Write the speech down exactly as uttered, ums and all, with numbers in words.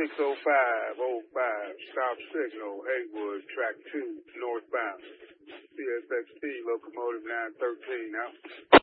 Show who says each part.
Speaker 1: six oh five oh five, stop signal, Haywood, track two, northbound. C S X T, locomotive nine thirteen, out.